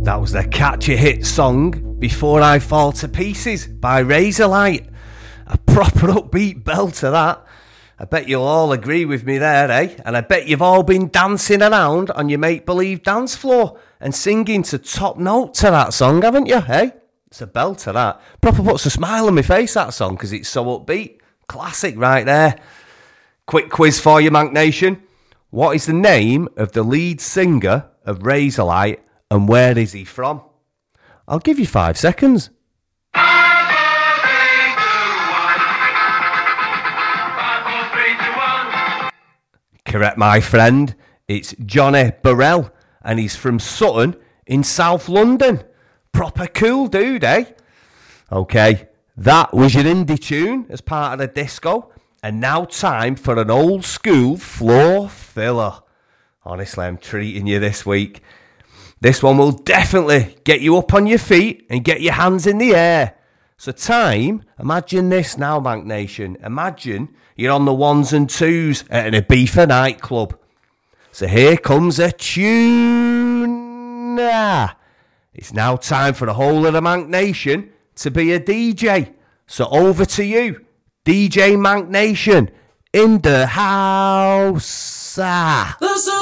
That was the catchy hit song Before I Fall to Pieces by Razorlight. A proper upbeat belter that. I bet you'll all agree with me there, eh? And I bet you've all been dancing around on your make-believe dance floor and singing to top note to that song, haven't you, eh? It's a belter that. Proper puts a smile on my face, that song, because it's so upbeat. Classic right there. Quick quiz for you, Manc Nation. What is the name of the lead singer of Razorlight and where is he from? I'll give you 5 seconds. Correct, my friend. It's Johnny Burrell, and he's from Sutton in South London. Proper cool dude, eh? Okay, that was your indie tune as part of the disco, and now time for an old school floor filler. Honestly, I'm treating you this week. This one will definitely get you up on your feet and get your hands in the air. So imagine this now, Manc Nation. Imagine you're on the ones and twos at an Ibiza nightclub. So here comes a tune. It's now time for the whole of the Manc Nation to be a DJ. So over to you, DJ Manc Nation in the house.